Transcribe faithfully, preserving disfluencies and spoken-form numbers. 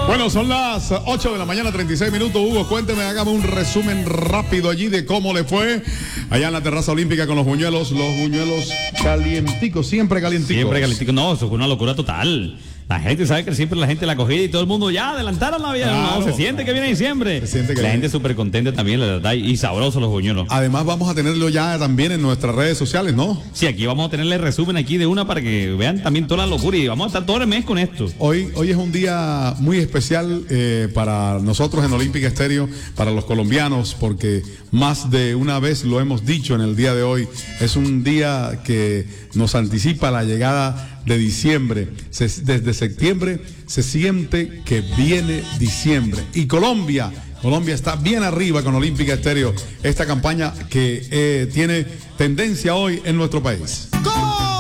Bueno, son las ocho de la mañana, treinta y seis minutos. Hugo, cuénteme, hágame un resumen rápido allí de cómo le fue allá en la terraza olímpica con los buñuelos, los buñuelos calienticos, siempre calienticos. Siempre calienticos, no, eso fue una locura total. La gente sabe que siempre la gente la acogida y todo el mundo ya adelantaron la vida. Claro, no, se siente que viene diciembre. Se siente que la viene. gente súper contenta también, la verdad, y sabrosos los buñuelos. Además, vamos a tenerlo ya también en nuestras redes sociales, ¿no? Sí, aquí vamos a tenerle resumen aquí de una para que vean también toda la locura y vamos a estar todo el mes con esto. Hoy, hoy es un día muy especial eh, para nosotros en Olímpica Estéreo, para los colombianos, porque más de una vez lo hemos dicho en el día de hoy. Es un día que nos anticipa la llegada de diciembre. Se, desde septiembre se siente que viene diciembre. Y Colombia, Colombia está bien arriba con Olímpica Estéreo, esta campaña que eh, tiene tendencia hoy en nuestro país. ¡Gol!